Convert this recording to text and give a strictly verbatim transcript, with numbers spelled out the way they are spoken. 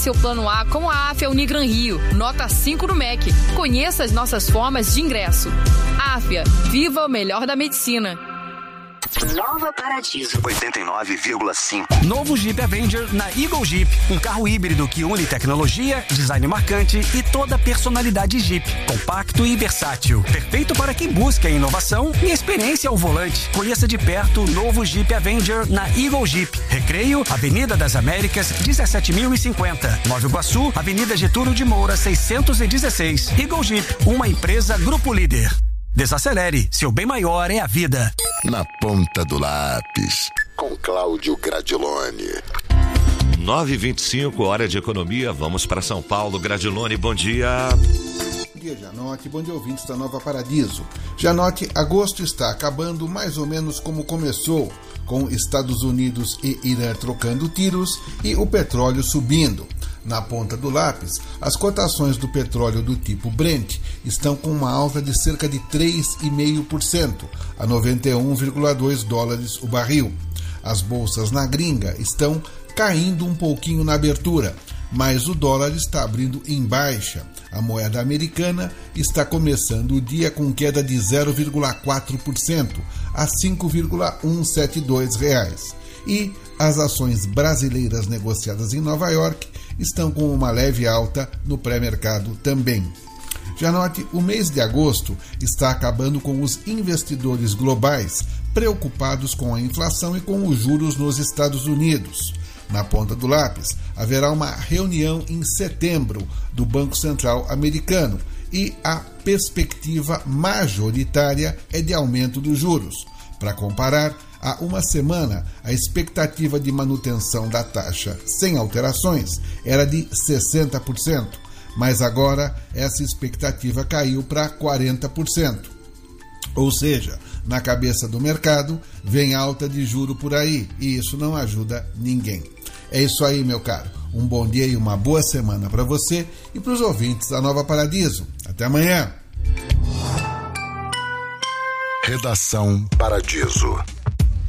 seu plano A com a A F A Unigran Rio, nota cinco no M E C. Conheça as nossas formas de ingresso. A F A, viva o melhor da medicina. Nova Paradiso oitenta e nove vírgula cinco. Novo Jeep Avenger na Eagle Jeep, um carro híbrido que une tecnologia, design marcante e toda a personalidade Jeep, compacto e versátil, perfeito para quem busca inovação e experiência ao volante. Conheça de perto o novo Jeep Avenger na Eagle Jeep, Recreio, Avenida das Américas, dezessete mil e cinquenta, Nova Iguaçu, Avenida Getúlio de Moura, seiscentos e dezesseis. Eagle Jeep, uma empresa Grupo Líder. Desacelere, seu bem maior é a vida. Na ponta do lápis, com Cláudio Gradiloni. nove e vinte e cinco, hora de economia. Vamos para São Paulo. Gradiloni, bom dia. Bom dia, Janote. Bom dia, ouvintes da Nova Paradiso. Janote, agosto está acabando mais ou menos como começou, com Estados Unidos e Irã trocando tiros e o petróleo subindo. Na ponta do lápis, as cotações do petróleo do tipo Brent estão com uma alta de cerca de três vírgula cinco por cento, a noventa e um vírgula dois dólares o barril. As bolsas na gringa estão caindo um pouquinho na abertura, mas o dólar está abrindo em baixa. A moeda americana está começando o dia com queda de zero vírgula quatro por cento, a cinco vírgula cento e setenta e dois reais. E as ações brasileiras negociadas em Nova York estão com uma leve alta no pré-mercado também. Já note, o mês de agosto está acabando com os investidores globais preocupados com a inflação e com os juros nos Estados Unidos. Na ponta do lápis, haverá uma reunião em setembro do Banco Central americano e a perspectiva majoritária é de aumento dos juros. Para comparar, há uma semana, a expectativa de manutenção da taxa sem alterações era de sessenta por cento, mas agora essa expectativa caiu para quarenta por cento. Ou seja, na cabeça do mercado, vem alta de juro por aí, e isso não ajuda ninguém. É isso aí, meu caro. Um bom dia e uma boa semana para você e para os ouvintes da Nova Paradiso. Até amanhã. Redação Paradiso.